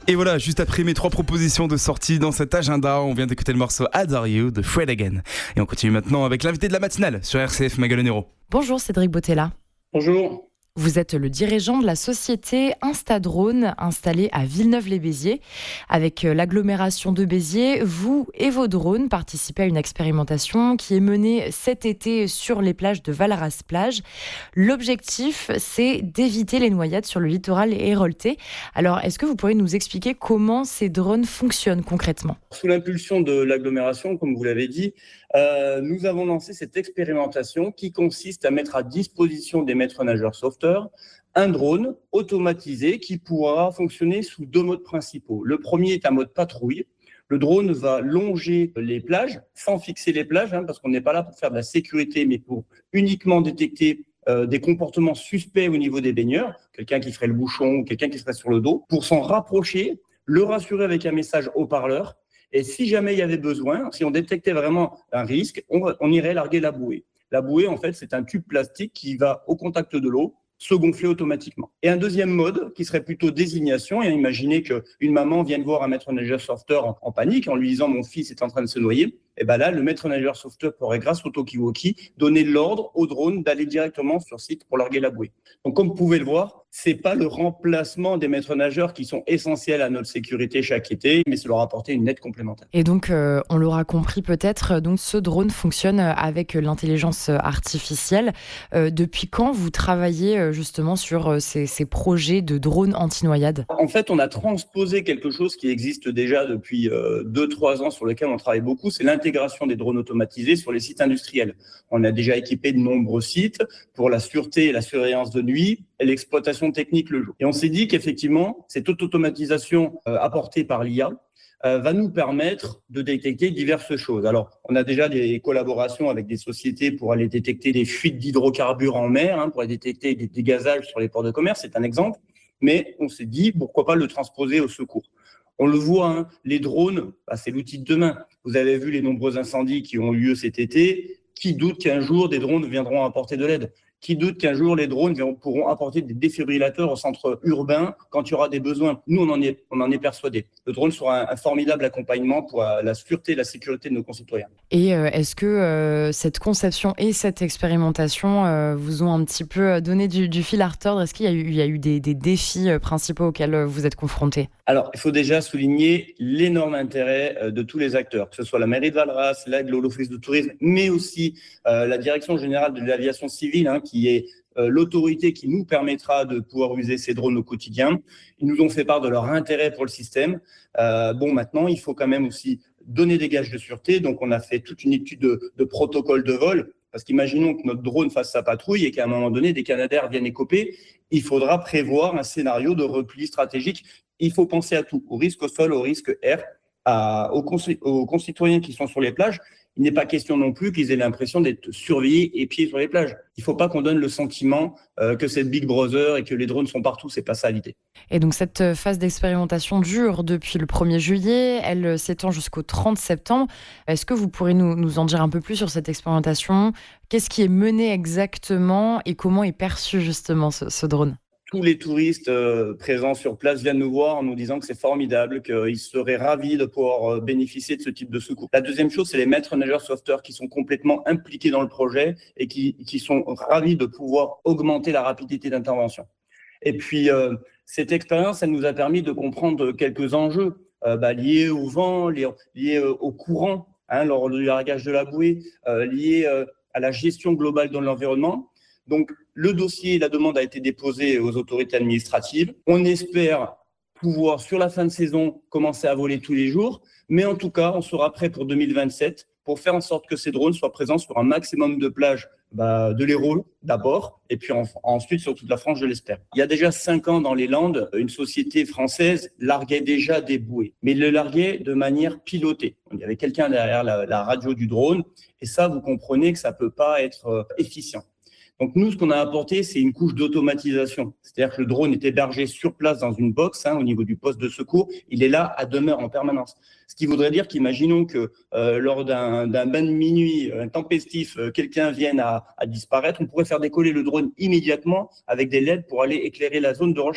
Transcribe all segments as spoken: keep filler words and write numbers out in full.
Et voilà, juste après mes trois propositions de sortie dans cet agenda, on vient d'écouter le morceau Adore You de Fred Again. Et on continue maintenant avec l'invité de la matinale sur R C F Magalone Hérault. Bonjour Cédric Bottella. Bonjour. Vous êtes le dirigeant de la société Instadrone installée à Villeneuve-les-Béziers. Avec l'agglomération de Béziers, vous et vos drones participez à une expérimentation qui est menée cet été sur les plages de Val-Arras-Plage. L'objectif, c'est d'éviter les noyades sur le littoral héroltais. Alors, est-ce que vous pourriez nous expliquer comment ces drones fonctionnent concrètement ? Sous l'impulsion de l'agglomération, comme vous l'avez dit, euh, nous avons lancé cette expérimentation qui consiste à mettre à disposition des maîtres nageurs sauveteurs un drone automatisé qui pourra fonctionner sous deux modes principaux. Le premier est un mode patrouille. Le drone va longer les plages sans fixer les plages, hein, parce qu'on n'est pas là pour faire de la sécurité, mais pour uniquement détecter euh, des comportements suspects au niveau des baigneurs, quelqu'un qui ferait le bouchon, quelqu'un qui serait sur le dos, pour s'en rapprocher, le rassurer avec un message haut-parleur. Et si jamais il y avait besoin, si on détectait vraiment un risque, on, on irait larguer la bouée. La bouée, en fait, c'est un tube plastique qui va au contact de l'eau, se gonfler automatiquement. Et un deuxième mode qui serait plutôt désignation, et imaginez qu'une maman vienne voir un maître nageur sauveteur en, en panique en lui disant « mon fils est en train de se noyer », et bien là, le maître nageur sauveteur pourrait, grâce au talkie-walkie, donner l'ordre au drone d'aller directement sur site pour larguer la bouée. Donc comme vous pouvez le voir, c'est pas le remplacement des maîtres nageurs qui sont essentiels à notre sécurité chaque été, mais c'est leur apporter une aide complémentaire. Et donc, euh, on l'aura compris peut-être, donc ce drone fonctionne avec l'intelligence artificielle. Euh, depuis quand vous travaillez justement sur ces, ces projets de drones anti-noyade ? En fait, on a transposé quelque chose qui existe déjà depuis euh, deux trois ans, sur lequel on travaille beaucoup, c'est l'intégration des drones automatisés sur les sites industriels. On a déjà équipé de nombreux sites pour la sûreté et la surveillance de nuit et l'exploitation technique le jour. Et on s'est dit qu'effectivement, cette automatisation euh, apportée par l'I A euh, va nous permettre de détecter diverses choses. Alors, on a déjà des collaborations avec des sociétés pour aller détecter des fuites d'hydrocarbures en mer, hein, pour aller détecter des dégazages sur les ports de commerce, c'est un exemple. Mais on s'est dit, pourquoi pas le transposer au secours ? On le voit, hein, les drones, bah, c'est l'outil de demain. Vous avez vu les nombreux incendies qui ont eu lieu cet été. Qui doute qu'un jour, des drones viendront apporter de l'aide ? Qui doute qu'un jour, les drones pourront apporter des défibrillateurs au centre urbain quand il y aura des besoins ? Nous, on en est, on en est persuadés. Le drone sera un, un formidable accompagnement pour la sûreté et la sécurité de nos concitoyens. Et euh, est-ce que euh, cette conception et cette expérimentation euh, vous ont un petit peu donné du, du fil à retordre ? Est-ce qu'il y a eu, il y a eu des, des défis principaux auxquels vous êtes confrontés ? Alors, il faut déjà souligner l'énorme intérêt de tous les acteurs, que ce soit la mairie de Val-Arras, l'Office de tourisme, mais aussi euh, la Direction générale de l'aviation civile, hein, qui est euh, l'autorité qui nous permettra de pouvoir user ces drones au quotidien. Ils nous ont fait part de leur intérêt pour le système. Euh, bon, maintenant, il faut quand même aussi donner des gages de sûreté. Donc, on a fait toute une étude de, de protocole de vol. Parce qu'imaginons que notre drone fasse sa patrouille et qu'à un moment donné, des Canadair viennent écoper. Il faudra prévoir un scénario de repli stratégique. Il faut penser à tout, au risque au sol, au risque air, à, aux, conci- aux concitoyens qui sont sur les plages. Il n'est pas question non plus qu'ils aient l'impression d'être surveillés et pieds sur les plages. Il ne faut pas qu'on donne le sentiment euh, que c'est Big Brother et que les drones sont partout. C'est pas ça l'idée. Et donc cette phase d'expérimentation dure depuis le premier juillet. Elle s'étend jusqu'au trente septembre. Est-ce que vous pourrez nous, nous en dire un peu plus sur cette expérimentation ? Qu'est-ce qui est mené exactement et comment est perçu justement ce, ce drone ? Tous les touristes euh, présents sur place viennent nous voir en nous disant que c'est formidable, qu'ils seraient ravis de pouvoir euh, bénéficier de ce type de secours. La deuxième chose, c'est les maîtres nageurs sauveteurs qui sont complètement impliqués dans le projet et qui, qui sont ravis de pouvoir augmenter la rapidité d'intervention. Et puis, euh, cette expérience, elle nous a permis de comprendre quelques enjeux euh, bah, liés au vent, liés, liés euh, au courant, hein, lors du largage de la bouée, euh, liés euh, à la gestion globale de l'environnement. Donc, le dossier, la demande a été déposée aux autorités administratives. On espère pouvoir, sur la fin de saison, commencer à voler tous les jours. Mais en tout cas, on sera prêt pour deux mille vingt-sept pour faire en sorte que ces drones soient présents sur un maximum de plages bah, de l'Hérault d'abord, et puis en, ensuite sur toute la France, je l'espère. Il y a déjà cinq ans dans les Landes, une société française larguait déjà des bouées, mais le larguait de manière pilotée. Il y avait quelqu'un derrière la, la radio du drone, et ça, vous comprenez que ça ne peut pas être euh, efficient. Donc nous, ce qu'on a apporté, c'est une couche d'automatisation. C'est-à-dire que le drone est hébergé sur place dans une box, hein, au niveau du poste de secours. Il est là à demeure en permanence. Ce qui voudrait dire qu'imaginons que euh, lors d'un, d'un bain de minuit, un tempestif, euh, quelqu'un vienne à, à disparaître, on pourrait faire décoller le drone immédiatement avec des L E D pour aller éclairer la zone de recherche.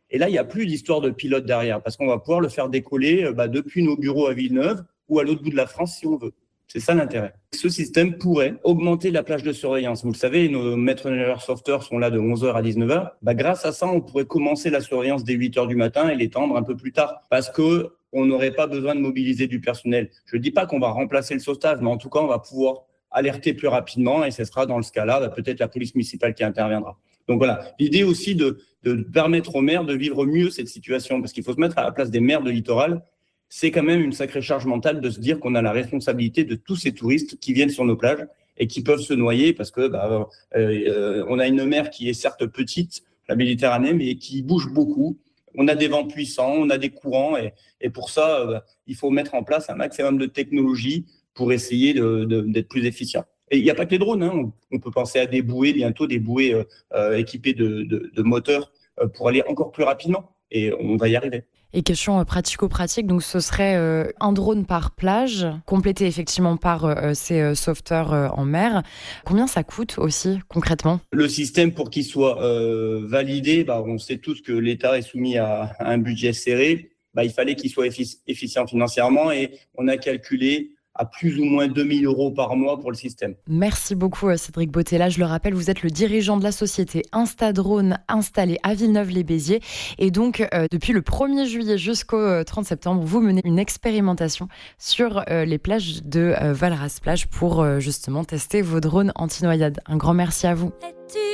Et là, il n'y a plus d'histoire de pilote derrière, parce qu'on va pouvoir le faire décoller bah, depuis nos bureaux à Villeneuve ou à l'autre bout de la France si on veut. C'est ça l'intérêt. Ce système pourrait augmenter la plage de surveillance. Vous le savez, nos maîtres nageurs sauveteurs sont là de onze heures à dix-neuf heures. Bah, grâce à ça, on pourrait commencer la surveillance dès huit heures du matin et l'étendre un peu plus tard, parce que on n'aurait pas besoin de mobiliser du personnel. Je ne dis pas qu'on va remplacer le sauvetage, mais en tout cas, on va pouvoir alerter plus rapidement et ce sera dans ce cas-là bah, peut-être la police municipale qui interviendra. Donc voilà, l'idée aussi de, de permettre aux maires de vivre mieux cette situation, parce qu'il faut se mettre à la place des maires de littoral. C'est quand même une sacrée charge mentale de se dire qu'on a la responsabilité de tous ces touristes qui viennent sur nos plages et qui peuvent se noyer parce que bah, euh, on a une mer qui est certes petite, la Méditerranée, mais qui bouge beaucoup. On a des vents puissants, on a des courants et, et pour ça, euh, il faut mettre en place un maximum de technologie pour essayer de, de, d'être plus efficient. Et il n'y a pas que les drones, hein. on, on peut penser à des bouées, bientôt des bouées euh, euh, équipées de, de, de moteurs euh, pour aller encore plus rapidement et on va y arriver. Et question pratico-pratique, donc ce serait euh, un drone par plage, complété effectivement par euh, ces euh, sauveteurs euh, en mer. Combien ça coûte aussi concrètement ? Le système, pour qu'il soit euh, validé, bah, on sait tous que l'État est soumis à, à un budget serré. Bah, il fallait qu'il soit effic- efficient financièrement et on a calculé à plus ou moins deux mille euros par mois pour le système. Merci beaucoup Cédric Bottella. Je le rappelle, vous êtes le dirigeant de la société Instadrone installée à Villeneuve-les-Béziers. Et donc, euh, depuis le premier juillet jusqu'au trente septembre, vous menez une expérimentation sur euh, les plages de euh, Valras-Plage pour euh, justement tester vos drones anti-noyade. Un grand merci à vous.